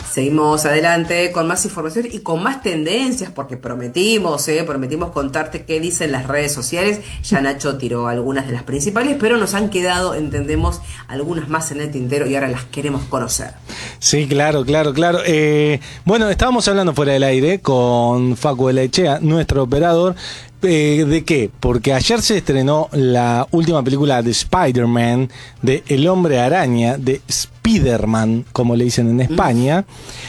Seguimos adelante con más información y con más tendencias, porque prometimos contarte qué dicen las redes sociales. Ya Nacho tiró algunas de las principales, pero nos han quedado, entendemos, algunas más en el tintero y ahora las queremos conocer. Sí, claro. Bueno, estábamos hablando fuera del aire con Facu de la Echea, nuestro operador. ¿De qué? Porque ayer se estrenó la última película de Spider-Man, de El Hombre Araña, de Spider-Man, como le dicen en España.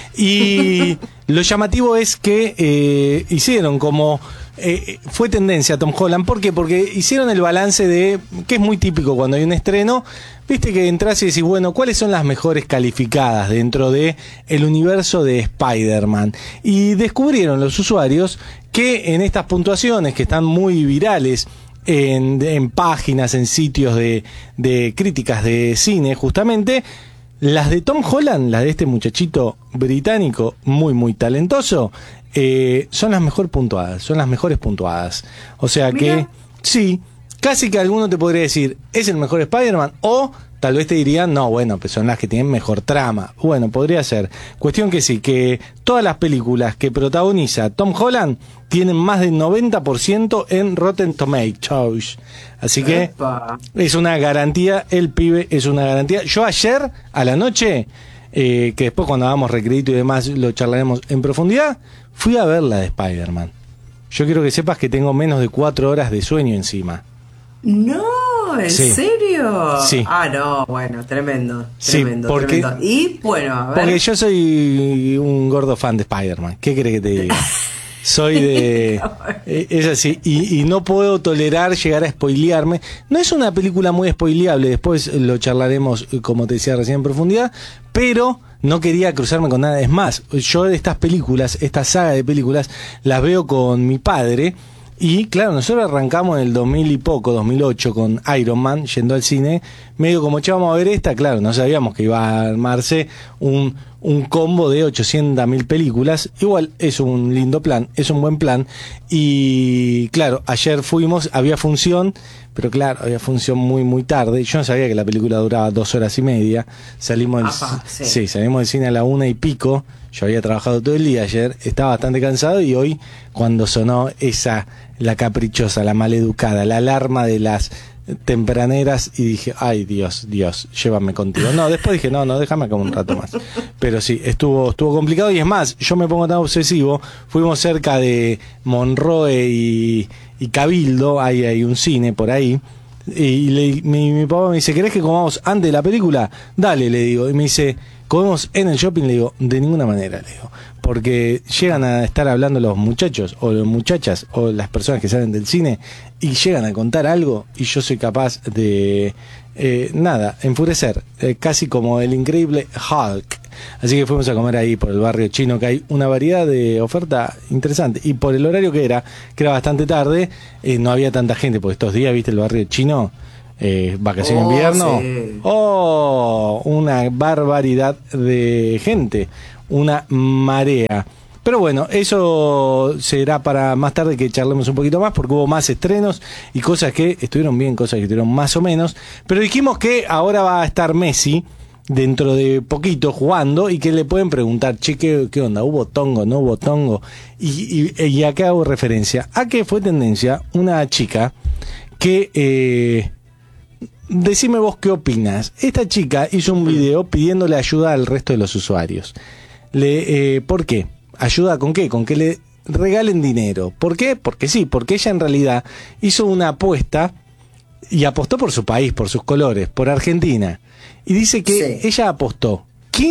Y lo llamativo es que hicieron como... fue tendencia Tom Holland. ¿Por qué? Porque hicieron el balance de... que es muy típico cuando hay un estreno. Viste que entras y decís, bueno, ¿cuáles son las mejores calificadas dentro de el universo de Spider-Man? Y descubrieron los usuarios que en estas puntuaciones que están muy virales en páginas, en sitios de críticas de cine, justamente, las de Tom Holland, las de este muchachito británico muy, muy talentoso, son las mejor puntuadas, son las mejores puntuadas. O sea que, sí, casi que alguno te podría decir, es el mejor Spider-Man, o tal vez te dirían, no, bueno, pues son las que tienen mejor trama. Bueno, podría ser. Cuestión que sí, que todas las películas que protagoniza Tom Holland tienen más del 90% en Rotten Tomatoes. Así que es una garantía, el pibe es una garantía. Yo ayer a la noche, que después cuando hagamos recrédito y demás lo charlaremos en profundidad, fui a ver la de Spider-Man. Yo quiero que sepas que tengo menos de 4 horas de sueño encima. No, ¿en serio? Sí. Ah, no, bueno, tremendo. Porque, tremendo. Y bueno, a ver. Porque yo soy un gordo fan de Spider-Man. ¿Qué querés que te diga? Soy de... es así. Y no puedo tolerar llegar a spoilearme. No es una película muy spoileable. Después lo charlaremos, como te decía recién, en profundidad. Pero no quería cruzarme con nada. Es más, yo de estas películas, esta saga de películas, las veo con mi padre. Y claro, nosotros arrancamos en el 2000 y poco, 2008, con Iron Man, yendo al cine, medio como, che, vamos a ver esta, claro, no sabíamos que iba a armarse un combo de 800.000 películas. Igual es un lindo plan, es un buen plan. Y claro, ayer fuimos, había función, pero claro, había función muy, muy tarde. Yo no sabía que la película duraba 2 horas y media. Salimos salimos del cine a la 1 y pico. Yo había trabajado todo el día ayer, estaba bastante cansado y hoy, cuando sonó la caprichosa, la maleducada, la alarma de las tempraneras, y dije, ay Dios, llévame contigo. No, después dije, no, déjame acá un rato más. Pero sí, estuvo complicado, y es más, yo me pongo tan obsesivo. Fuimos cerca de Monroe y Cabildo, hay un cine por ahí, y mi papá me dice, ¿querés que comamos antes de la película? Dale, le digo, y me dice, ¿comemos en el shopping? Le digo, de ninguna manera, le digo, porque llegan a estar hablando los muchachos o las muchachas o las personas que salen del cine y llegan a contar algo, y yo soy capaz de enfurecer, casi como el increíble Hulk. Así que fuimos a comer ahí por el barrio chino, que hay una variedad de oferta interesante, y por el horario que era bastante tarde, no había tanta gente, porque estos días, viste, el barrio chino, vacaciones de invierno, sí. Una barbaridad de gente, una marea. Pero bueno, eso será para más tarde, que charlemos un poquito más, porque hubo más estrenos y cosas que estuvieron bien, cosas que estuvieron más o menos. Pero dijimos que ahora va a estar Messi dentro de poquito jugando, y que le pueden preguntar, che, ¿qué onda? ¿Hubo tongo? ¿No hubo tongo? Y acá hago referencia a que fue tendencia una chica que... decime vos qué opinas. Esta chica hizo un video pidiéndole ayuda al resto de los usuarios. ¿Por qué? ¿Ayuda con qué? Con que le regalen dinero. ¿Por qué? Porque sí, porque ella en realidad hizo una apuesta y apostó por su país, por sus colores, por Argentina. Y dice que ella apostó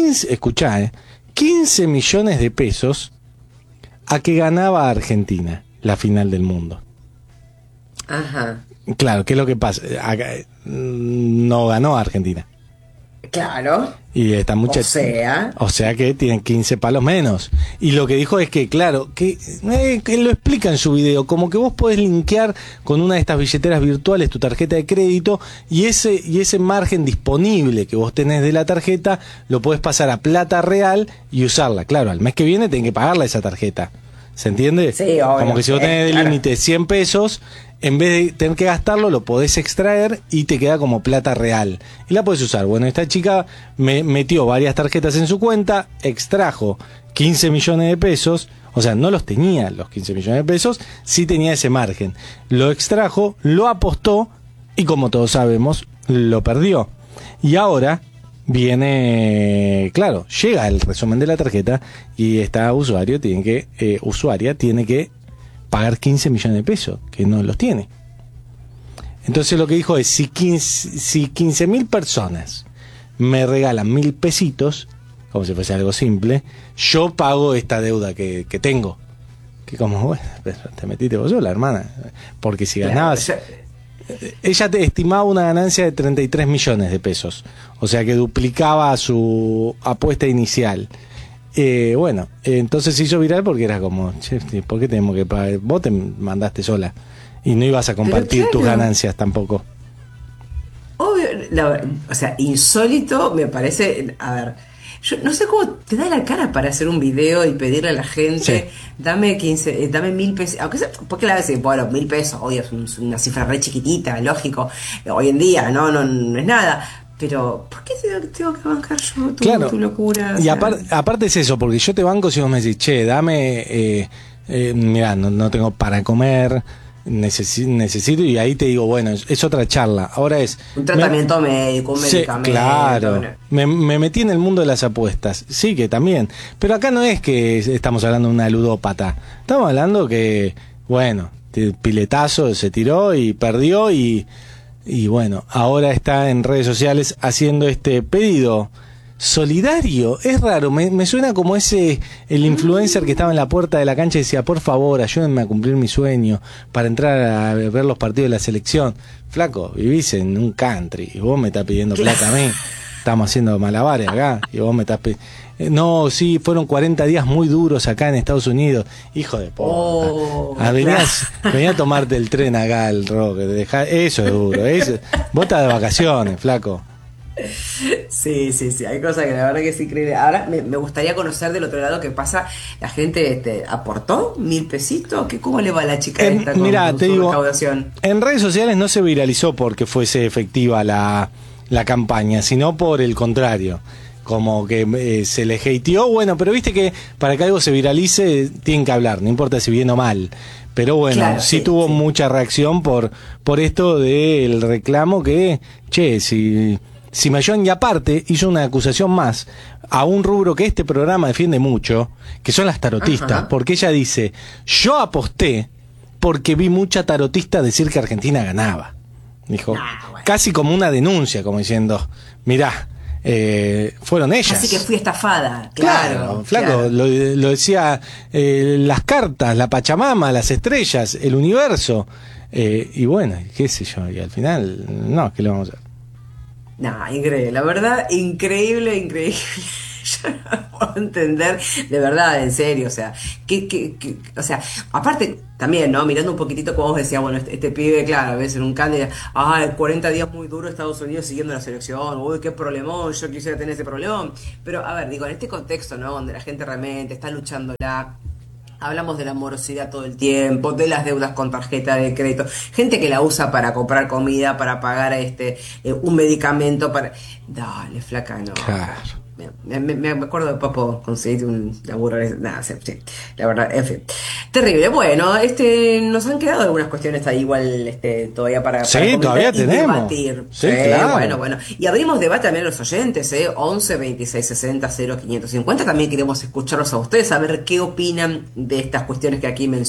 15 millones de pesos a que ganaba Argentina la final del mundo. Ajá. Claro, ¿qué es lo que pasa? No ganó Argentina. Claro. Y esta muchacha, o sea que tienen 15 palos menos. Y lo que dijo es que, claro, que lo explica en su video, como que vos podés linkear con una de estas billeteras virtuales tu tarjeta de crédito, y ese margen disponible que vos tenés de la tarjeta lo podés pasar a plata real y usarla. Claro, al mes que viene tenés que pagarla esa tarjeta. ¿Se entiende? Sí, obvio. Como que si vos tenés de Claro. límite 100 pesos, en vez de tener que gastarlo, lo podés extraer y te queda como plata real. Y la podés usar. Bueno, esta chica metió varias tarjetas en su cuenta, extrajo 15 millones de pesos, o sea, no los tenía los 15 millones de pesos, sí tenía ese margen. Lo extrajo, lo apostó y como todos sabemos, lo perdió. Y ahora viene, claro, llega el resumen de la tarjeta y esta usuaria tiene que pagar 15 millones de pesos, que no los tiene. Entonces lo que dijo es, si 15.000 personas me regalan 1.000 pesitos, como si fuese algo simple, yo pago esta deuda que tengo. Que como, bueno, pero te metiste vos sola, hermana. Porque si ganabas... Claro, ella te estimaba una ganancia de 33 millones de pesos. O sea que duplicaba su apuesta inicial. Bueno, entonces se hizo viral porque era como, che, ¿por qué tenemos que pagar? Vos te mandaste sola y no ibas a compartir claro, tus ganancias tampoco. obvio, o sea, insólito me parece, a ver, yo no sé cómo te da la cara para hacer un video y pedirle a la gente, Sí. dame 1.000 pesos, aunque sea, porque la vez, bueno, 1.000 pesos, obvio, es una cifra re chiquitita, lógico, hoy en día no es nada, pero ¿por qué tengo que bancar yo tu locura? O Y sea, aparte es eso, porque yo te banco si vos me decís, che, dame, mirá, no tengo para comer, necesito, y ahí te digo, bueno, es otra charla. Ahora es... un tratamiento médico, un Sí, medicamento. claro. Me metí en el mundo de las apuestas. Sí, que también. Pero acá no es que estamos hablando de una ludópata. Estamos hablando que, bueno, piletazo, se tiró y perdió y bueno, ahora está en redes sociales haciendo este pedido solidario. Es raro, me suena como el influencer que estaba en la puerta de la cancha y decía, por favor, ayúdenme a cumplir mi sueño para entrar a ver los partidos de la selección. Flaco, vivís en un country y vos me estás pidiendo plata a mí. Estamos haciendo malabares acá y vos me estás pidiendo... No, sí, fueron 40 días muy duros acá en Estados Unidos. Hijo de puta. Venía a tomarte el tren acá al rock. Eso es duro. Vos estás de vacaciones, flaco. Sí, hay cosas que la verdad que es increíble. Ahora me gustaría conocer del otro lado qué pasa. La gente aportó 1.000 pesitos. ¿Cómo le va a la chica esta con Mirá, te su digo, recaudación? en redes sociales no se viralizó porque fuese efectiva la campaña, sino por el contrario. Como que se le hateó, bueno, pero viste que para que algo se viralice tienen que hablar, no importa si bien o mal. Pero bueno, Claro, sí tuvo mucha reacción por esto del reclamo que, che, si Mayón, y aparte hizo una acusación más a un rubro que este programa defiende mucho, que son las tarotistas. Ajá. Porque ella dice, yo aposté porque vi mucha tarotista decir que Argentina ganaba. Dijo, bueno, casi como una denuncia, como diciendo, mirá, fueron ellas. Así que fui estafada, claro. Flaco, claro. Lo decía las cartas, la Pachamama, las estrellas, el universo. Y bueno, qué sé yo, y al final, no, ¿qué le vamos a hacer? No, increíble, la verdad, increíble. Yo no puedo entender, de verdad, en serio, o sea, o sea, aparte, también, ¿no? Mirando un poquitito como vos decías, bueno, este pibe, claro, a veces en un cándida, 40 días muy duros Estados Unidos siguiendo la selección, uy, qué problemón, yo quisiera tener ese problemón, pero, a ver, digo, en este contexto, ¿no? Donde la gente realmente está luchándola. Hablamos de la morosidad todo el tiempo, de las deudas con tarjeta de crédito, gente que la usa para comprar comida, para pagar un medicamento, para... Dale, flaca, no. Claro. Me acuerdo de Papo conseguir un laburo, nada, sí, la verdad, en fin. Terrible. Bueno, nos han quedado algunas cuestiones ahí igual todavía para todavía tenemos. Debatir. Sí, claro. Bueno. Y abrimos debate también a los oyentes, 11 26 60 0 550. También queremos escucharlos a ustedes, a ver qué opinan de estas cuestiones que aquí mencionamos.